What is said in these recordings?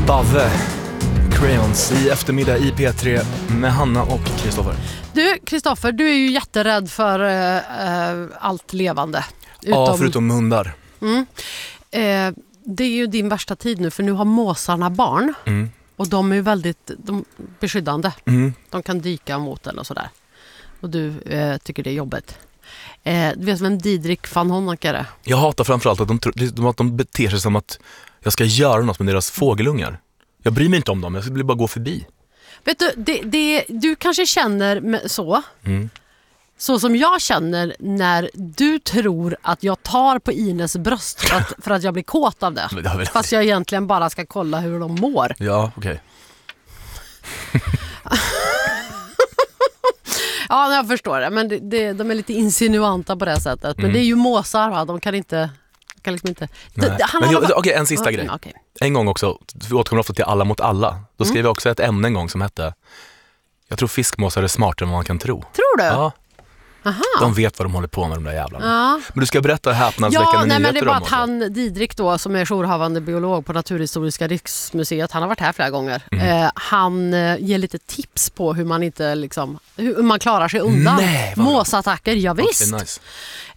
Bave, Crayons i eftermiddag i P3 med Hanna och Kristoffer. Du, Kristoffer, du är ju jätterädd för allt levande. Ja, förutom hundar. Det är ju din värsta tid nu, för nu har måsarna barn. Och de är ju väldigt beskyddande. De kan dyka mot en och sådär. Och du tycker det är jobbigt. Du vet vem Didrik van Honnock är det? Jag hatar framförallt att de beter sig som att jag ska göra något med deras fågelungar. Jag bryr mig inte om dem, jag vill bara gå förbi. Vet du, du kanske känner så. Så som jag känner när du tror att jag tar på Ines bröst för att jag blir kåt av det. Fast jag egentligen bara ska kolla hur de mår. Ja, okej. Ja, jag förstår det. Men de är lite insinuanta på det sättet. Men det är ju måsar, va? De kan liksom inte... Okej, en sista grej. Okay. En gång också, vi återkommer ofta till Alla mot alla. Då skrev jag också ett ämne en gång som hette jag tror fiskmåsar är smartare än vad man kan tro. Tror du? Ja. Aha. De vet vad de håller på med, de där jävlarna. Ja. Men du ska berätta häpnadsväckande nyheter om. Men det är bara dem att han, Didrik då, som är jourhavande biolog på Naturhistoriska riksmuseet, han har varit här flera gånger. Han ger lite tips på hur man inte liksom, hur man klarar sig undan måsattacker. Ja, visst. Okay, nice.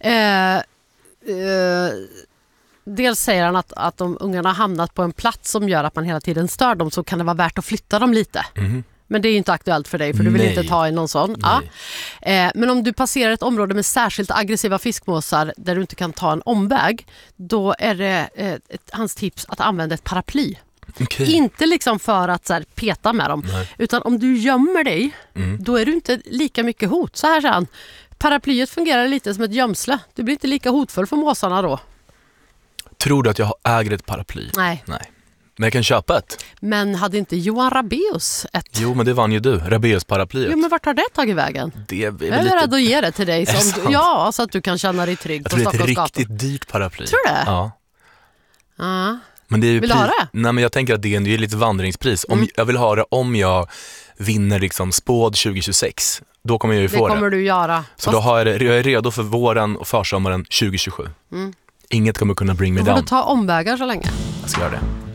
Dels säger han att om ungarna har hamnat på en plats som gör att man hela tiden stör dem, så kan det vara värt att flytta dem lite. Men det är ju inte aktuellt för dig, för du vill inte ta i någon sån. Ja. Men om du passerar ett område med särskilt aggressiva fiskmåsar där du inte kan ta en omväg, då är det hans tips att använda ett paraply. Okay. Inte liksom för att så här, peta med dem. Nej. Utan om du gömmer dig, då är du inte lika mycket hot. Så här säger han, paraplyet fungerar lite som ett gömsle. Du blir inte lika hotfull för måsarna då. Tror du att jag äger ett paraply? Nej. Men jag kan köpa ett. Men hade inte Johan Rabaeus ett? Jo, men det vann ju du. Rabaeus-paraplyet. Jo, men vart har det tagit vägen? Det är jag är rädd att ge det till dig. Så att du kan känna dig trygg på Stockholms gator. Jag tror det är ett riktigt dyrt paraply. Tror du det? Ja. Men det är ju vill du ha det? Nej, men jag tänker att det är lite vandringspris. Jag vill ha det om jag vinner liksom spåd 2026. Då kommer jag ju få det. Det kommer du göra. Så då jag är redo för våren och försommaren 2027. Inget kommer kunna bring me down. Då får du ta omvägar så länge. Jag ska göra det.